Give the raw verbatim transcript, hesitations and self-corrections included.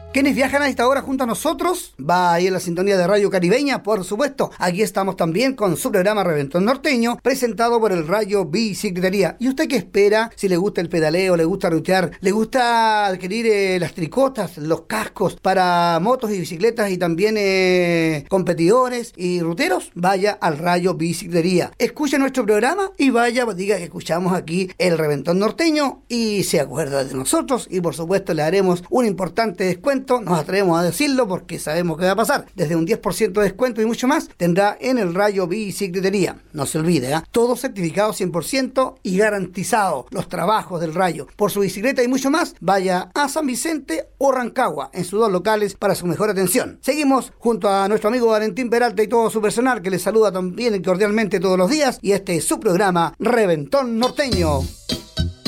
Quienes viajan a esta hora junto a nosotros, va ahí en la sintonía de Radio Caribeña, por supuesto. Aquí estamos también con su programa Reventón Norteño, presentado por el Rayo Bicicletería. ¿Y usted qué espera? Si le gusta el pedaleo, le gusta rutear, le gusta adquirir eh, las tricotas, los cascos para motos y bicicletas y también eh, competidores y ruteros, vaya al Rayo Bicicletería. Escuche nuestro programa y vaya, diga que escuchamos aquí el Reventón Norteño y se acuerda de nosotros y por supuesto le haremos un importante descuento. Nos atrevemos a decirlo porque sabemos que va a pasar. Desde un diez por ciento de descuento y mucho más tendrá en el Rayo Bicicletería. No se olvide, ¿eh? Todo certificado cien por ciento y garantizado. Los trabajos del Rayo por su bicicleta y mucho más, vaya a San Vicente o Rancagua en sus dos locales para su mejor atención. Seguimos junto a nuestro amigo Valentín Peralta y todo su personal que les saluda también cordialmente todos los días y este es su programa Reventón Norteño.